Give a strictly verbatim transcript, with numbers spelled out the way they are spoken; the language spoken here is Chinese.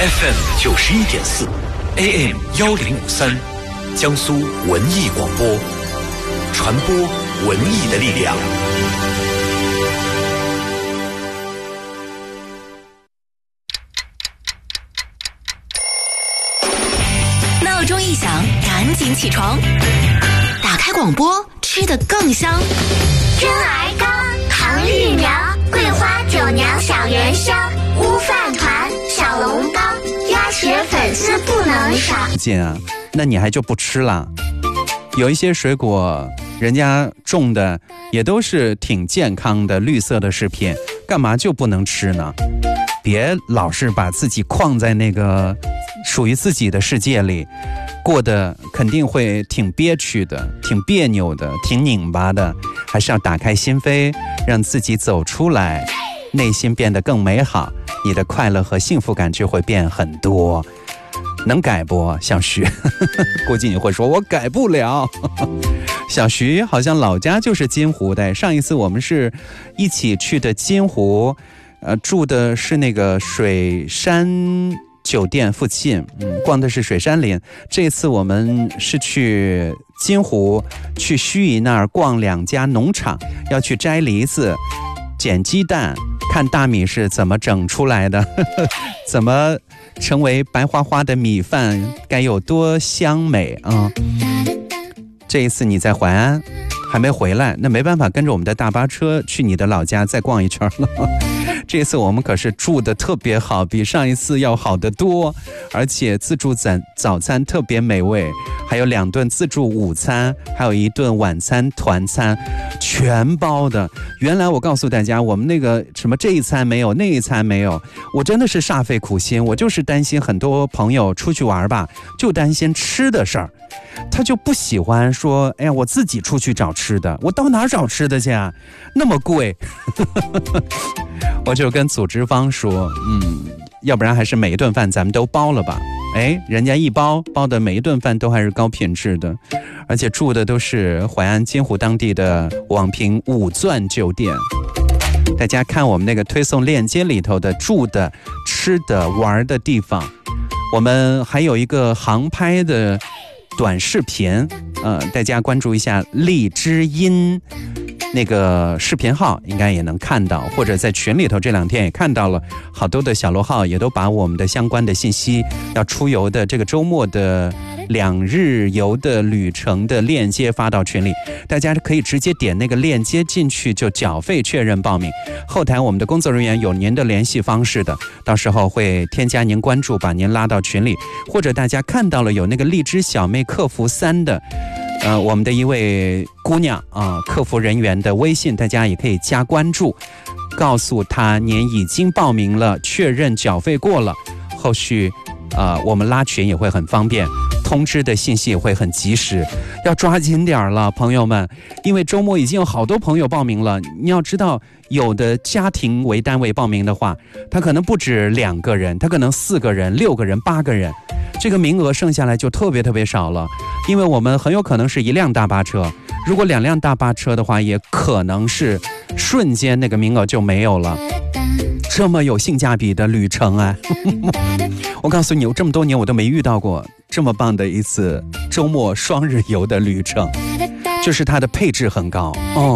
F M 九十一点四 A M 幺零五三，江苏文艺广播，传播文艺的力量。 闹钟一响，赶紧起床，打开广播，吃得更香。 真儿糕、糖芋苗、桂花酒娘小元宵、乌饭团、小笼包、鸭血粉丝不能少。 姐啊，那你还就不吃了？有一些水果人家种的也都是挺健康的绿色的食品，干嘛就不能吃呢？别老是把自己框在那个属于自己的世界里，过得肯定会挺憋屈的，挺别扭的，挺拧巴的。还是要打开心扉，让自己走出来，内心变得更美好，你的快乐和幸福感就会变很多。能改不，小徐？估计你会说我改不了。小徐好像老家就是金湖的，上一次我们是一起去的金湖，呃，住的是那个水山酒店附近，嗯，逛的是水山林。这次我们是去金湖，去盱眙那儿逛两家农场，要去摘梨子、捡鸡蛋，看大米是怎么整出来的，呵呵，怎么成为白花花的米饭，该有多香美啊！这一次你在淮安还没回来，那没办法跟着我们的大巴车去你的老家再逛一圈了。这次我们可是住得特别好，比上一次要好得多，而且自助早早餐特别美味，还有两顿自助午餐，还有一顿晚餐团餐，全包的。原来我告诉大家，我们那个什么这一餐没有，那一餐没有，我真的是煞费苦心，我就是担心很多朋友出去玩吧，就担心吃的事儿。他就不喜欢说，哎呀，我自己出去找吃的，我到哪儿找吃的去啊？那么贵。我就跟组织方说，嗯，要不然还是每一顿饭咱们都包了吧。哎，人家一包包的每一顿饭都还是高品质的，而且住的都是淮安金湖当地的网评五钻酒店。大家看我们那个推送链接里头的住的、吃的、玩的地方，我们还有一个航拍的短视频，呃，大家关注一下荔枝音那个视频号，应该也能看到，或者在群里头这两天也看到了，好多的小楼号也都把我们的相关的信息，要出游的这个周末的两日游的旅程的链接发到群里，大家可以直接点那个链接进去就缴费确认报名，后台我们的工作人员有您的联系方式的，到时候会添加您关注，把您拉到群里，或者大家看到了有那个荔枝小妹客服三的呃，我们的一位姑娘啊、呃，客服人员的微信，大家也可以加关注，告诉她您已经报名了，确认缴费过了，后续呃我们拉群也会很方便，通知的信息也会很及时，要抓紧点了，朋友们，因为周末已经有好多朋友报名了。你要知道，有的家庭为单位报名的话，他可能不止两个人，他可能四个人、六个人、八个人，这个名额剩下来就特别特别少了。因为我们很有可能是一辆大巴车，如果两辆大巴车的话，也可能是瞬间那个名额就没有了。这么有性价比的旅程啊！我告诉你，我这么多年我都没遇到过这么棒的一次周末双日游的旅程，就是它的配置很高哦。